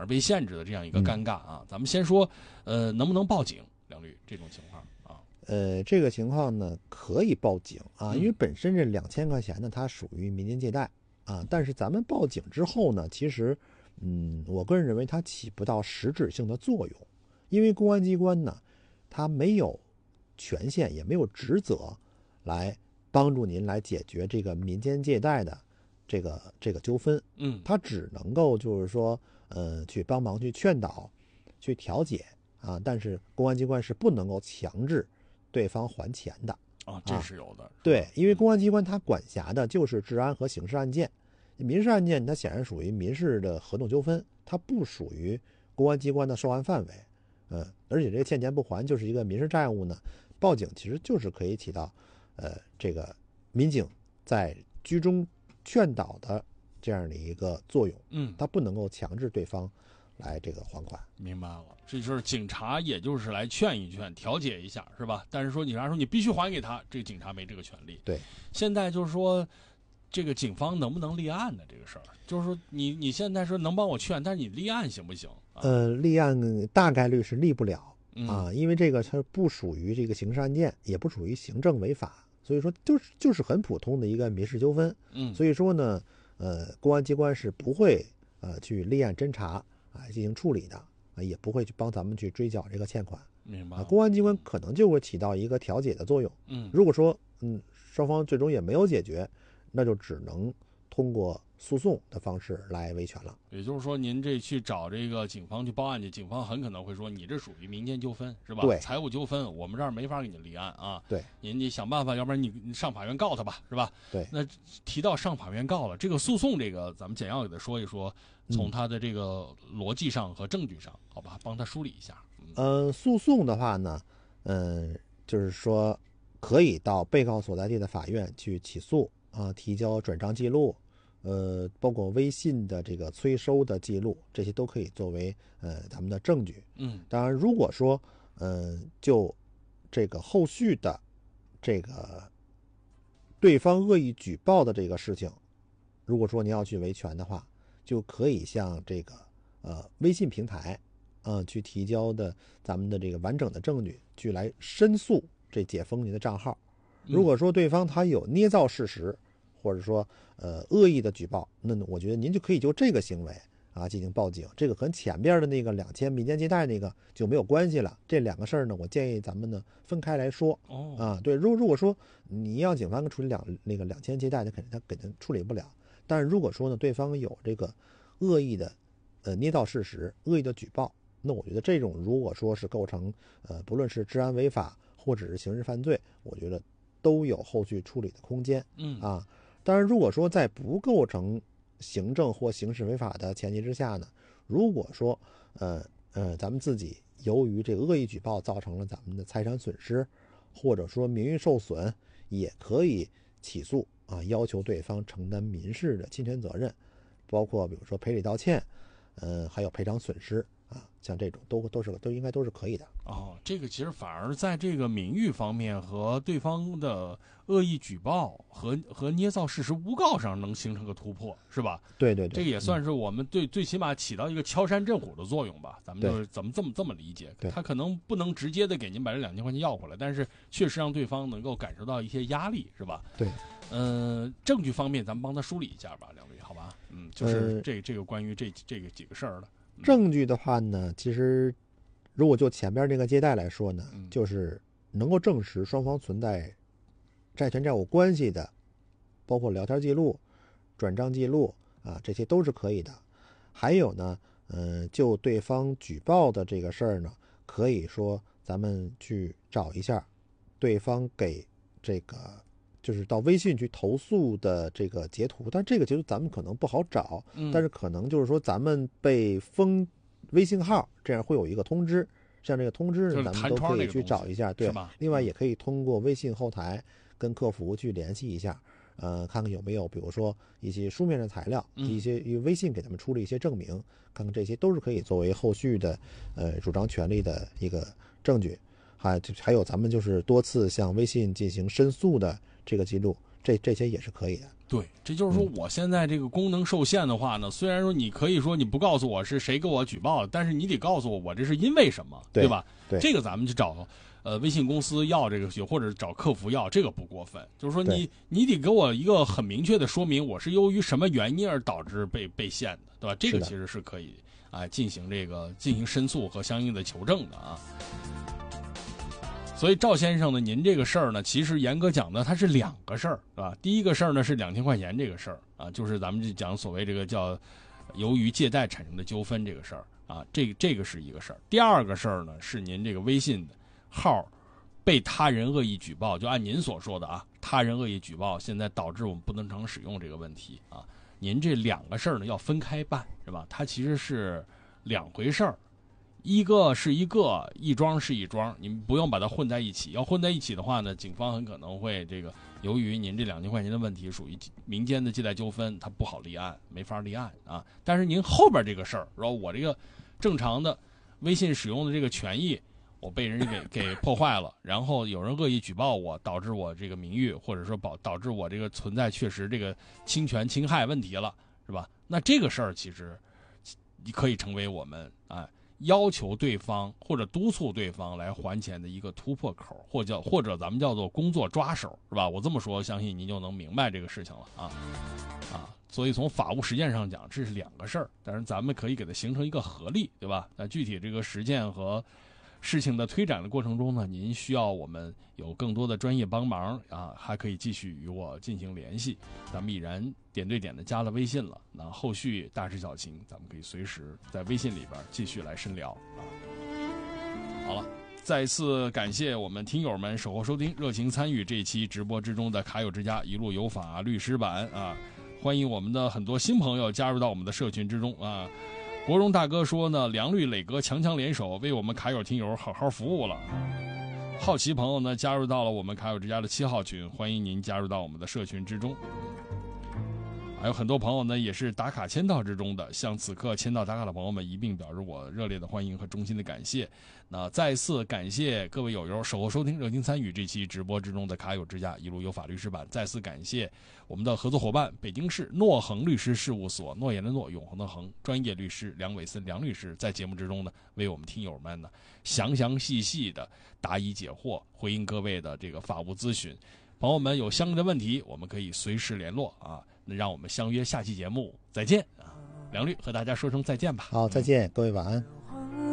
是被限制的这样一个尴尬啊。咱们先说，能不能报警？梁律，这种情况啊， 这个情况呢可以报警啊，因为本身这2000块钱呢，它属于民间借贷啊，但是咱们报警之后呢，其实，我个人认为它起不到实质性的作用，因为公安机关呢，它没有权限也没有职责来帮助您来解决这个民间借贷的这个纠纷，它只能够就是说，去帮忙去劝导，去调解啊，但是公安机关是不能够强制对方还钱的啊，这是有的。 对，因为公安机关它管辖的就是治安和刑事案件，民事案件它显然属于民事的合同纠纷，它不属于公安机关的受案范围。而且这个欠钱不还就是一个民事债务呢，报警其实就是可以起到这个民警在居中劝导的这样的一个作用。它不能够强制对方来这个还款。 明白了，这就是警察也就是来劝一劝调解一下是吧？但是说警察说你必须还给他，这个警察没这个权利。 对， 现在就是说这个警方能不能立案的这个事儿，就是说你现在说能帮我劝，但是你立案行不行？ 立案大概率是立不了啊，因为这个它不属于这个刑事案件，也不属于行政违法，所以说就是很普通的一个民事纠纷。所以说呢，公安机关是不会去立案侦查啊进行处理的啊，也不会去帮咱们去追缴这个欠款。 明白。 公安机关可能就会起到一个调解的作用。如果说双方最终也没有解决，那就只能通过诉讼的方式来维权了。 也就是说，您这去找这个警方去报案去，警方很可能会说你这属于民间纠纷是吧？ 对， 财务纠纷，我们这儿没法给你立案啊。 对， 你想办法，要不然你上法院告他吧，是吧？ 对。 那提到上法院告了，这个诉讼这个咱们简要给他说一说，从他的这个逻辑上和证据上，好吧，帮他梳理一下。 诉讼的话呢，就是说可以到被告所在地的法院去起诉啊，提交转账记录，包括微信的这个催收的记录，这些都可以作为咱们的证据。当然，如果说就这个后续的这个对方恶意举报的这个事情，如果说您要去维权的话，就可以向这个微信平台去提交的咱们的这个完整的证据，去来申诉这解封您的账号。如果说对方他有捏造事实，或者说恶意的举报，那我觉得您就可以就这个行为啊进行报警。这个和前边的那个2000民间借贷那个就没有关系了。这两个事儿呢，我建议咱们呢分开来说。对，如果说你要警方处理那个2000借贷，他肯定处理不了。但是如果说呢，对方有这个恶意的捏造事实、恶意的举报，那我觉得这种如果说是构成不论是治安违法或者是刑事犯罪，我觉得都有后续处理的空间。当然如果说在不构成行政或刑事违法的前提之下呢，如果说咱们自己由于这个恶意举报造成了咱们的财产损失，或者说名誉受损，也可以起诉啊，要求对方承担民事的侵权责任，包括比如说赔礼道歉，还有赔偿损失啊，像这种都应该都是可以的。 这个其实反而在这个名誉方面和对方的恶意举报和捏造事实诬告上能形成个突破，是吧？ 对， 这个也算是我们最起码起到一个敲山震虎的作用吧。咱们就是怎么这么理解？他可能不能直接的给您把这2000块钱要回来，但是确实让对方能够感受到一些压力，是吧？ 对。 证据方面咱们帮他梳理一下吧，梁律，好吧？就是这个关于这个几个事儿了。 证据的话呢，其实如果就前边这个借贷来说呢，就是能够证实双方存在债权债务关系的，包括聊天记录、转账记录啊，这些都是可以的。还有呢，就对方举报的这个事儿呢，可以说咱们去找一下对方给这个就是到微信去投诉的这个截图，但这个其实咱们可能不好找，但是可能就是说咱们被封微信号，这样会有一个通知，像这个通知咱们都可以去找一下，对。另外也可以通过微信后台跟客服去联系一下，看看有没有比如说一些书面的材料，一些微信给他们出了一些证明，看看这些都是可以作为后续的主张权利的一个证据。还有咱们就是多次向微信进行申诉的这个记录， 这些也是可以的。 对，这就是说我现在这个功能受限的话呢，虽然说你可以说你不告诉我是谁给我举报的，但是你得告诉我这是因为什么，对吧？ 对， 这个咱们就找微信公司要这个，或者找客服要，这个不过分。就是说你得给我一个很明确的说明，我是由于什么原因而导致被限的，对吧？这个其实是可以进行申诉和相应的求证的啊。所以赵先生呢，您这个事儿呢，其实严格讲呢，它是两个事儿，是吧？第一个事儿呢是2000块钱这个事儿啊，就是咱们就讲所谓这个叫由于借贷产生的纠纷这个事儿啊，这个是一个事儿。第二个事儿呢是您这个微信号被他人恶意举报，就按您所说的啊，他人恶意举报，现在导致我们不能常使用这个问题啊。您这两个事儿呢要分开办，是吧？它其实是两回事儿。一个是一个，一桩是一桩，你们不用把它混在一起。要混在一起的话呢，警方很可能会由于您这2000块钱的问题属于民间的借贷纠纷，它不好立案，没法立案啊。但是您后边这个事儿，然后我这个正常的微信使用的这个权益，我被人给破坏了，然后有人恶意举报我，导致我这个名誉，或者说导致我这个存在确实这个侵权侵害问题了，是吧？那这个事儿其实可以成为我们要求对方或者督促对方来还钱的一个突破口，或者咱们叫做工作抓手，是吧？我这么说，相信您就能明白这个事情了啊。所以从法务实践上讲，这是两个事儿，但是咱们可以给它形成一个合力，对吧？那具体这个实践和事情的推展的过程中呢，您需要我们有更多的专业帮忙啊，还可以继续与我进行联系。咱们已然点对点的加了微信了，那后续大事小情，咱们可以随时在微信里边继续来深聊啊。好了，再次感谢我们听友们守候收听，热情参与这一期直播之中的卡友之家一路有法律师版啊，欢迎我们的很多新朋友加入到我们的社群之中啊。国荣大哥说呢，梁律磊哥强联手，为我们卡友听友好好服务了。好奇朋友呢加入到了我们卡友之家的7号群，欢迎您加入到我们的社群之中。还有很多朋友呢也是打卡签到之中的，向此刻签到打卡的朋友们一并表示我热烈的欢迎和衷心的感谢。那再次感谢各位友友守候收听，热情参与这期直播之中的卡友之家一路有法律师版。再次感谢我们的合作伙伴北京市诺恒律师事务所，诺言的诺，永恒的恒，专业律师梁伟森梁律师，在节目之中呢为我们听友们呢详细的答疑解惑，回应各位的这个法务咨询。朋友们有相应的问题，我们可以随时联络啊。那让我们相约下期节目再见啊！梁律和大家说声再见吧。 好，再见，各位晚安。